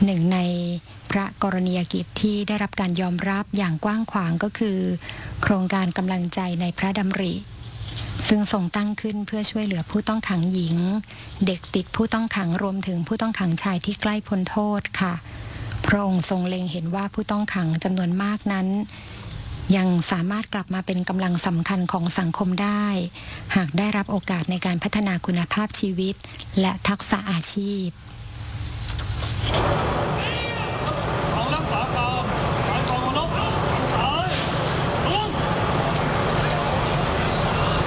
หนึ่งในพระกรณียกิจที่ได้รับการยอมรับอย่างกว้างขวางก็คือโครงการกำลังใจในพระดำริซึ่งทรงตั้งขึ้นเพื่อช่วยเหลือผู้ต้องขังหญิงเด็กติดผู้ต้องขังรวมถึงผู้ต้องขังชายที่ใกล้พ้นโทษค่ะพระองค์ทรงเล็งเห็นว่าผู้ต้องขังจำนวนมากนั้นยังสามารถกลับมาเป็นกำลังสำคัญของสังคมได้หากได้รับโอกาสในการพัฒนาคุณภาพชีวิตและทักษะอาชีพ